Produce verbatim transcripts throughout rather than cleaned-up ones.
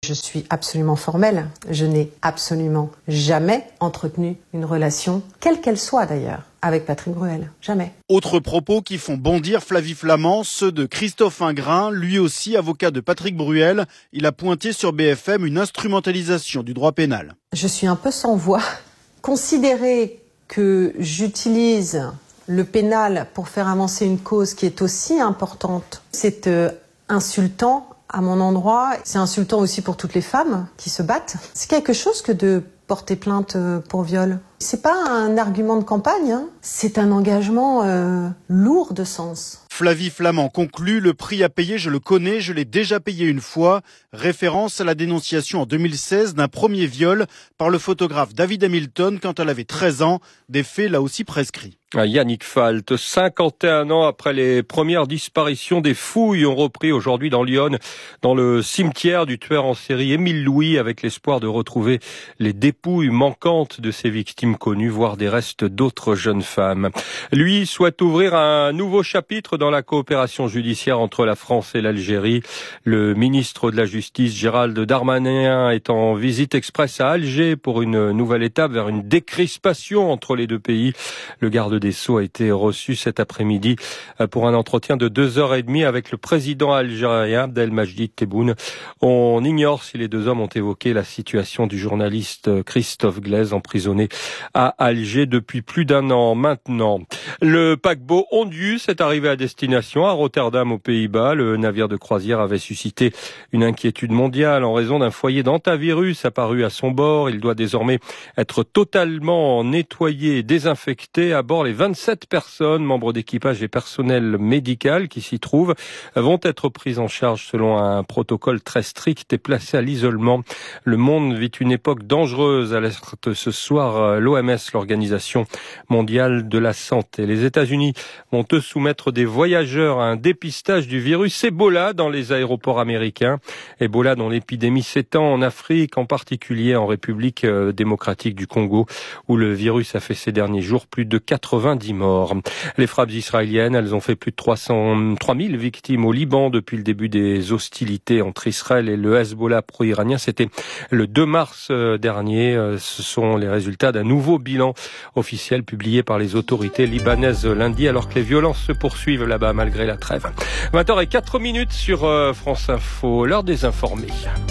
Je suis absolument formelle. Je n'ai absolument jamais entretenu une relation, quelle qu'elle soit d'ailleurs, avec Patrick Bruel. Jamais. Autres propos qui font bondir Flavie Flament, ceux de Christophe Ingrand, lui aussi avocat de Patrick Bruel. Il a pointé sur B F M une instrumentalisation du droit pénal. Je suis un peu sans voix. Considérer que j'utilise le pénal pour faire avancer une cause qui est aussi importante, c'est euh, insultant à mon endroit. C'est insultant aussi pour toutes les femmes qui se battent. C'est quelque chose que de porter plainte pour viol. C'est pas un argument de campagne, hein. C'est un engagement euh, lourd de sens. Flavie Flament conclut, le prix à payer, je le connais, je l'ai déjà payé une fois. Référence à la dénonciation en deux mille seize d'un premier viol par le photographe David Hamilton quand elle avait treize ans, des faits là aussi prescrits. Yannick Falt, cinquante et un ans après les premières disparitions, des fouilles ont repris aujourd'hui dans Lyon, dans le cimetière du tueur en série Émile Louis, avec l'espoir de retrouver les dépouilles manquantes de ses victimes connues, voire des restes d'autres jeunes femmes. Lui souhaite ouvrir un nouveau chapitre dans la coopération judiciaire entre la France et l'Algérie. Le ministre de la Justice, Gérald Darmanin, est en visite express à Alger pour une nouvelle étape vers une décrispation entre les deux pays. Le garde des Sceaux a été reçu cet après-midi pour un entretien de deux heures et demie avec le président algérien Abdelmajid Tebboune. On ignore si les deux hommes ont évoqué la situation du journaliste Christophe Glaise, emprisonné à Alger depuis plus d'un an maintenant. Le paquebot Ondius est arrivé à destination à Rotterdam aux Pays-Bas. Le navire de croisière avait suscité une inquiétude mondiale en raison d'un foyer d'hantavirus apparu à son bord. Il doit désormais être totalement nettoyé et désinfecté. À bord, les vingt-sept personnes, membres d'équipage et personnel médical qui s'y trouvent, vont être prises en charge selon un protocole très strict et placées à l'isolement. Le monde vit une époque dangereuse, alerte ce soir l'O M S, l'Organisation mondiale de la santé. Les États-Unis vont eux soumettre des voyageurs à un dépistage du virus Ebola dans les aéroports américains. Ebola dont l'épidémie s'étend en Afrique, en particulier en République démocratique du Congo, où le virus a fait ces derniers jours plus de quatre-vingt-dix morts. Les frappes israéliennes, elles ont fait plus de trois cent, trois mille victimes au Liban depuis le début des hostilités entre Israël et le Hezbollah pro-iranien. C'était le deux mars dernier. Ce sont les résultats d'un nouveau bilan officiel publié par les autorités libanaises lundi, alors que les violences se poursuivent là-bas malgré la trêve. vingt heures zéro quatre minutes sur France Info, l'heure des informés.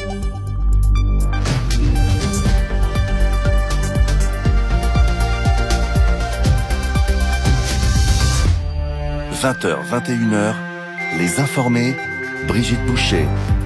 vingt heures, vingt et une heures, les informés, Brigitte Boucher.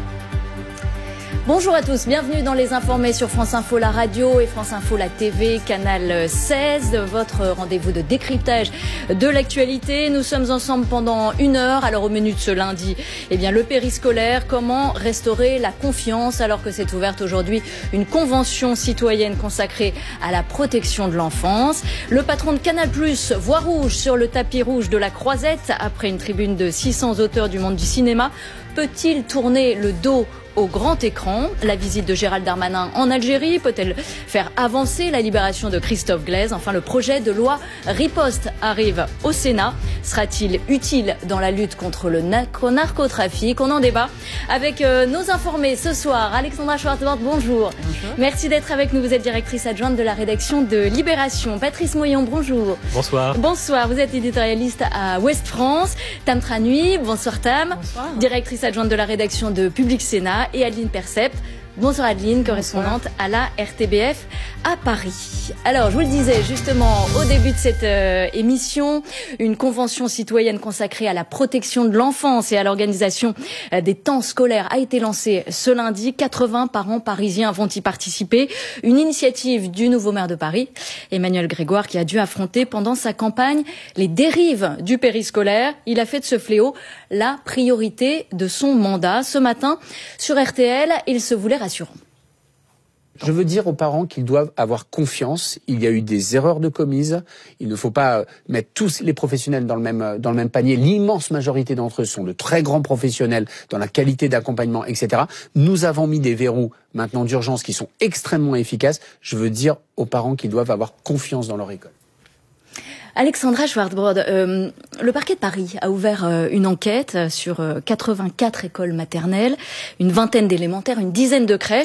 Bonjour à tous, bienvenue dans Les Informés sur France Info, la radio et France Info, la T V, Canal seize, votre rendez-vous de décryptage de l'actualité. Nous sommes ensemble pendant une heure. Alors au menu de ce lundi, eh bien le périscolaire, comment restaurer la confiance alors que s'est ouverte aujourd'hui une convention citoyenne consacrée à la protection de l'enfance. Le patron de Canal plus, voit rouge sur le tapis rouge de la Croisette après une tribune de six cents auteurs du monde du cinéma. Peut-il tourner le dos au grand écran? La visite de Gérald Darmanin en Algérie peut-elle faire avancer la libération de Christophe Glaise? Enfin, le projet de loi Riposte arrive au Sénat. Sera-t-il utile dans la lutte contre le narcotrafic? On en débat avec euh, nos informés ce soir. Alexandra Schwartzbord, bonjour. Bonjour. Merci d'être avec nous. Vous êtes directrice adjointe de la rédaction de Libération. Patrice Moyon, bonjour. Bonsoir. Bonsoir. Vous êtes éditorialiste à Ouest France. Tam Tranui, bonsoir Tam. Bonsoir. Directrice adjointe de la rédaction de Public Sénat. Et Adeline Percept. Bonsoir Adeline, correspondante à la R T B F à Paris. Alors, je vous le disais justement au début de cette euh, émission, une convention citoyenne consacrée à la protection de l'enfance et à l'organisation euh, des temps scolaires a été lancée ce lundi. quatre-vingts parents parisiens vont y participer. Une initiative du nouveau maire de Paris, Emmanuel Grégoire, qui a dû affronter pendant sa campagne les dérives du périscolaire. Il a fait de ce fléau la priorité de son mandat. Ce matin, sur R T L, il se voulait rassurant. Je veux dire aux parents qu'ils doivent avoir confiance. Il y a eu des erreurs de commises. Il ne faut pas mettre tous les professionnels dans le même, dans le même panier. L'immense majorité d'entre eux sont de très grands professionnels dans la qualité d'accompagnement, et cetera. Nous avons mis des verrous maintenant d'urgence qui sont extrêmement efficaces. Je veux dire aux parents qu'ils doivent avoir confiance dans leur école. Alexandra Schwartzbord, euh, le parquet de Paris a ouvert euh, une enquête sur euh, quatre-vingt-quatre écoles maternelles, une vingtaine d'élémentaires, une dizaine de crèches.